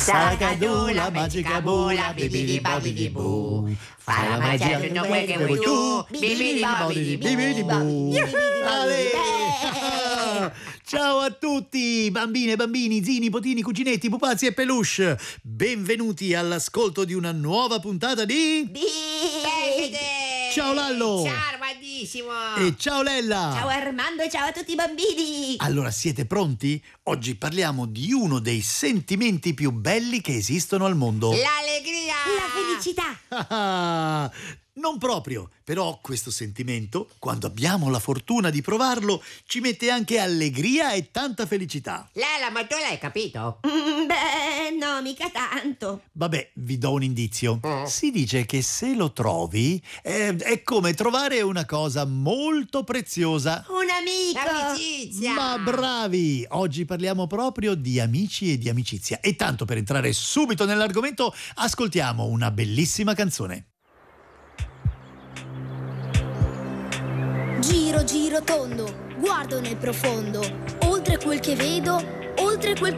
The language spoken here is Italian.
Sacadù, la magica bula, bibidi babidi boo. Fai la magia tutto quel che vuoi tu, bibidi babidi bibidi boo. Ciao a tutti, bambine, bambini, zii, nipotini, cuginetti, pupazzi e peluche. Benvenuti all'ascolto di una nuova puntata di... Ciao Lallo! Ciao Armandissimo! E ciao Lella! Ciao Armando e ciao a tutti i bambini! Allora, siete pronti? Oggi parliamo di uno dei sentimenti più belli che esistono al mondo. L'allegria! La felicità! Ah, non proprio, però questo sentimento, quando abbiamo la fortuna di provarlo, ci mette anche allegria e tanta felicità. Lella, ma tu l'hai capito? Beh, no, mica tanto. Vabbè, vi do un indizio. Si dice che se lo trovi è come trovare una cosa molto preziosa. Un amico! L'amicizia! Ma bravi! Oggi parliamo proprio di amici e di amicizia. E tanto per entrare subito nell'argomento, ascoltiamo una bellissima canzone. Giro, giro tondo, guardo nel profondo, oltre quel che vedo, oltre quel